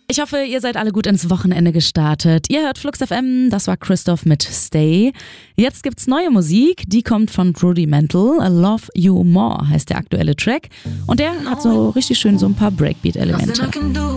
Ich hoffe, ihr seid alle gut ins Wochenende gestartet. Ihr hört Flux FM, das war Christoph mit Stay. Jetzt gibt's neue Musik, die kommt von Rudimental. Love You More heißt der aktuelle Track. Und der hat so richtig schön so ein paar Breakbeat-Elemente.